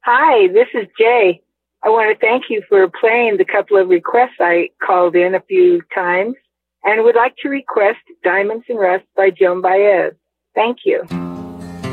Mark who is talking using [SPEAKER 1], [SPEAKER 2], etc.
[SPEAKER 1] Hi, this is Jay. I want to thank you for playing the couple of requests I called in a few times and would like to request Diamonds and Rust by Joan Baez. Thank you.